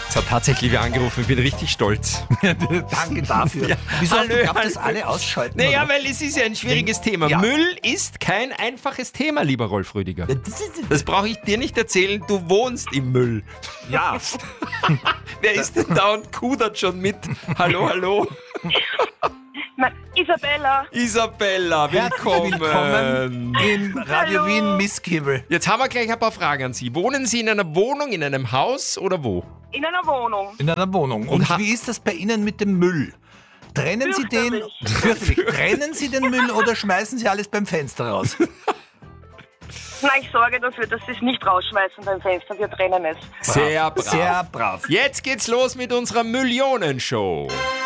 Es hat tatsächlich wer angerufen, ich bin richtig stolz. Danke dafür. Ja. Wieso Hallo, hast du gehabt, hallo. dass alle ausschalten? Naja, oder? weil es ist ja ein schwieriges Thema. Ja. Müll ist kein einfaches Thema, lieber Rolf Rüdiger. Das ist- Das brauche ich dir nicht erzählen, du wohnst im Müll. Ja, Wer ist denn da und kudert schon mit? Hallo, hallo. Isabella. Isabella, willkommen. willkommen im Radio Hallo. Wien Misskibbel. Jetzt haben wir gleich ein paar Fragen an Sie. Wohnen Sie in einer Wohnung, in einem Haus oder wo? In einer Wohnung. In einer Wohnung. Und wie ist das bei Ihnen mit dem Müll? Trennen Sie den? Fürchterlich. Trennen Sie den Müll oder schmeißen Sie alles beim Fenster raus? Na, ich sorge dafür, dass sie es nicht rausschmeißen beim Fenster. Wir trennen es. Sehr brav. Sehr brav. Jetzt geht's los mit unserer Millionenshow.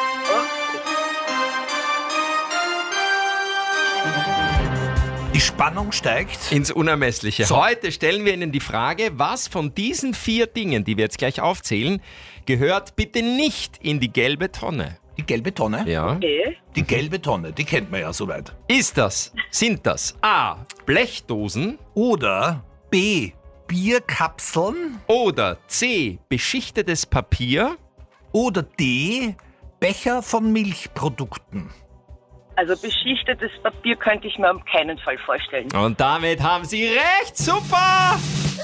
Die Spannung steigt. Ins Unermessliche. So. Heute stellen wir Ihnen die Frage, was von diesen 4 Dingen, die wir jetzt gleich aufzählen, gehört bitte nicht in die gelbe Tonne. Die gelbe Tonne? Ja. Okay. Die gelbe Tonne, die kennt man ja soweit. Sind das A, Blechdosen Oder B, Bierkapseln. oder C, beschichtetes Papier? Oder D, Becher von Milchprodukten. Also beschichtetes Papier könnte ich mir auf keinen Fall vorstellen. Und damit haben Sie recht, super!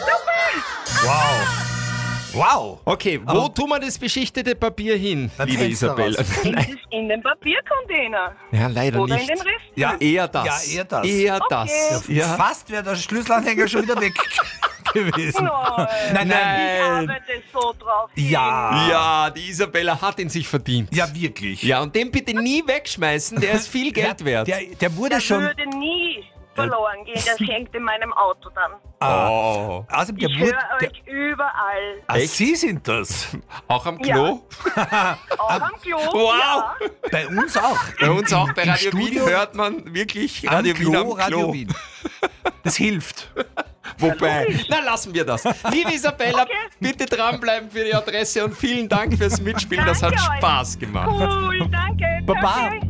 Wow. Wow. Okay, wo tun wir das beschichtete Papier hin, Beim liebe Fenster Isabella? raus. Ist es in den Papiercontainer? Ja, leider Oder nicht. in den Rest? Ja, Eher das. Ja, eher das. Eher Okay. das. Ja. Fast wäre der Schlüsselanhänger schon wieder weg gewesen. Nein. Nein, Ich Nein. arbeite so drauf hin. Ja. Ja, die Isabella hat ihn sich verdient. Ja, wirklich. Ja, und den bitte nie wegschmeißen, der ist viel Geld wert. Der wurde Der schon. würde nie verloren gehen. Das hängt in meinem Auto dann. Oh, Also der Ich wurde. höre euch überall. Echt? Sie sind das. auch am Klo? Auch am Klo. Wow. Ja. Bei uns auch. Bei uns auch, bei Im Radio Studio Wien hört man wirklich am Radio Wien am Klo. Radio Wien. Das hilft. Wobei, na lassen wir das. Liebe Isabella, Okay. bitte dranbleiben für die Adresse und vielen Dank fürs Mitspielen. Das hat Danke euch. Spaß gemacht. Cool, danke. Baba. Danke.